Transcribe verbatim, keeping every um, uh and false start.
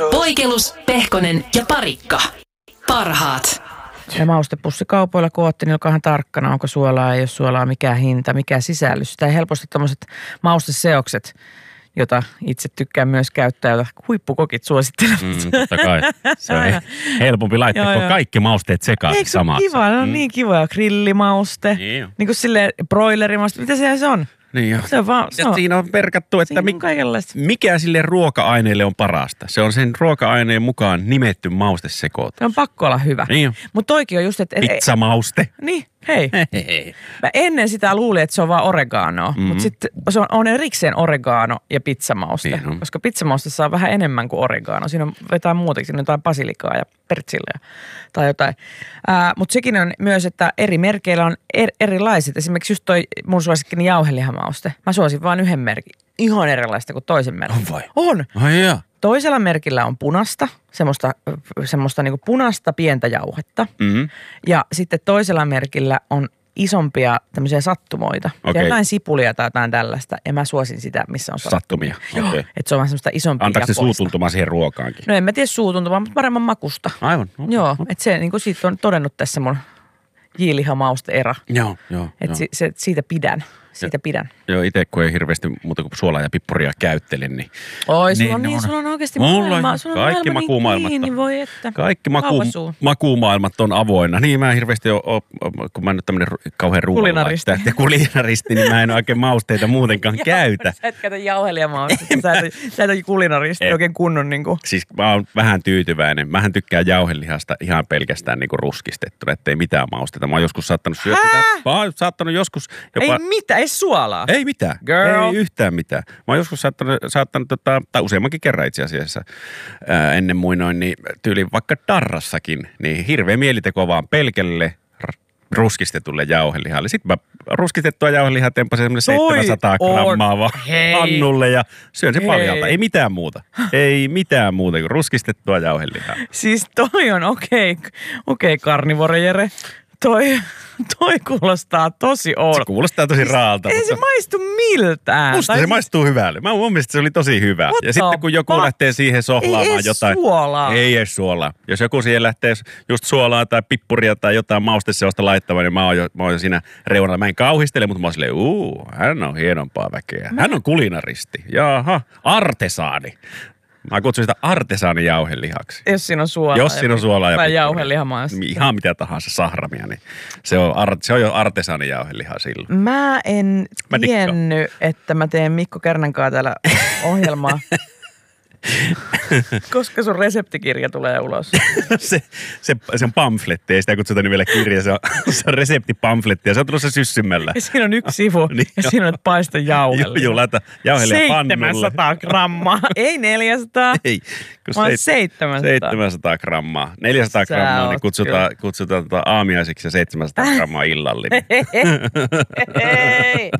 Poikelus, Pehkonen ja Parikka. Parhaat. Ja maustepussi kaupoilla kootti, niin olkaahan tarkkana, onko suolaa, ei ole suolaa, mikä hinta, mikä sisällys. Sitä helposti tommoset mausteseokset, jota itse tykkään myös käyttää, jota huippukokit suosittelevat. Mm, totta kai. Se on helpompi laittaa, joo, kun joo. kaikki mausteet sekaisin samassa. Eikö se ole kiva? No Mm. niin kiva. Grillimauste. Niin, niin kuin silleen broilerimauste. Mitä se on? Niin jo. Se on vaan, se on, Siinä on perkattu, että siinä mi- on kaikenlaista. mikä sille ruoka-aineelle on parasta. Se on sen ruoka-aineen mukaan nimetty maustesekoitus. Se on pakko olla hyvä. Niin jo. Mutta toikin on just, että... Pizzamauste. Niin, hei. Hei. Mä ennen sitä luulin, että se on vaan oreganoa, Mm-hmm. mutta sitten se on, on erikseen oregano ja pizzamauste. Niin on. Koska pizzamauste saa vähän enemmän kuin oregano. Siinä on jotain muutakin, siinä on jotain basilikaa ja pertsille tai jotain. Mutta sekin on myös, että eri merkeillä on er, erilaiset. Esimerkiksi just toi mun suosikkini jauhelihamauste. Mä suosin vaan yhden merkin. Ihan erilaista kuin toisen merkin. On vai? On. Ai jaa. Toisella merkillä on punasta, semmoista, semmoista niinku punaista pientä jauhetta. Mm-hmm. Ja sitten toisella merkillä on isompia tämmöisiä sattumoita. Okei. Ja jotain sipulia tai jotain tällaista. Ja mä suosin sitä, missä on sattumia. Sattumia. Okei. Että se on vähän semmoista isompia Antaako se jakoista. suutuntumaa siihen ruokaankin? No en mä tiedä suutuntumaa, mutta paremman makusta. Aivan. Okay. Joo, että se niin kuin siitä on todennut tässä mun jiilihamauste-era. Joo, joo. Että joo. si, se, siitä pidän. Siitä pidän. Joo, itse kun ei hirveästi muuta kuin suolaa ja pippuria käyttele, niin... Oi, sulla Niin, on, ne niin, on- sulla on oikeasti Mulla on maailma. Sulla on kaikki maailma makumaailmat niin on- kiinni, voi että. Kaikki maku, Lauvasuu. makumaailmat on avoinna. Niin mä en hirveästi ole, ole kun mä en nyt tämmönen ru- kauhean Kulinaristi. ruoanlaittaja ja kulinaristi, niin mä en oikein mausteita muutenkaan käytä. Sä et käytä jauhelijamausta. Sä et, sä et ole kulinaristi En. oikein kunnon niin kuin. Siis mä oon vähän tyytyväinen. Mähän tykkään jauhelihasta ihan pelkästään niinku ruskistettuna, ettei mitään mausteita. Mä oon joskus saattanut syödä sitä. Mä oon saattanut joskus jopa... Ei mitään, ei suolaa. Ei mitään. Girl. Ei yhtään mitään. Mä oon joskus saattanut, saattanut tota, tai useammankin kerran itse asiassa ää, ennen muinoin, niin tyyli vaikka darrassakin, niin hirveä mieliteko vaan pelkälle r- ruskistetulle jauhelihalle. Sitten mä ruskistettua jauhelihaa tempasin semmoinen Toi seitsemänsataa on- grammaa vaan Hei. pannulle ja syön sen Hei. paljalta. Ei mitään muuta. Ei mitään muuta kuin ruskistettua jauhelihaa. Siis toi on okei, okay, okei okay, karnivore Jere. Toi, toi kuulostaa tosi Se oudolta. kuulostaa tosi raalta. Ei se mutta maistu miltään. musta Tai se siis- maistuu hyvälle. Mä mun mielestä se oli tosi hyvä. What Ja the sitten kun joku fuck? lähtee siihen Ei sohlaamaan edes jotain. suolaa. Ei edes suolaa. Jos joku siihen lähtee just suolaa tai pippuria tai jotain mausteseosta laittamaan, niin mä oon jo, mä oon jo siinä reunalla. Mä en kauhistele, mutta mä oon silleen, uu, hän on hienompaa väkeä. Hän on kulinaristi. Jaha, artesaani. Mä kutsun sitä artesaanijauhelihaksi. Jos siinä on suolaa. Jos siinä on suolaa ja Tai pippuria. jauhelihamaista. Ihan mitä tahansa sahramia, niin se on, ar- se on jo artesaanijauheliha silloin. Mä en Mä dikkaan. tiennyt, että mä teen Mikko Kärnän kanssa täällä ohjelmaa. Koska sun reseptikirja tulee ulos? se, se, se on pamfletti, ei sitä kutsuta nimellä kirja, se on, se on reseptipamfletti ja se on tulossa syssymällä. Ja siinä on yksi sivu Niin ja siinä on, että paista jauhelle. Joo, joo, laita jauhelia pannulle. seitsemänsataa grammaa. Ei neljäsataa. Ei, kun Vaan seit- seitsemänsataa. seitsemänsataa grammaa. neljäsataa Sä grammaa, niin oot kutsutaan, kutsutaan tota aamiaisiksi ja seitsemänsataa grammaa illallinen. Hei.